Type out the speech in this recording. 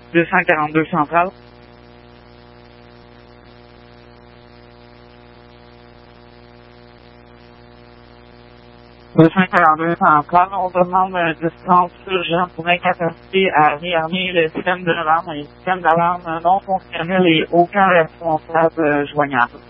242 centrale. 242 centrale, on demande une distance urgente pour incapacité à réarmer le système d'alarme et le système d'alarme non fonctionnel et aucun responsable joignable.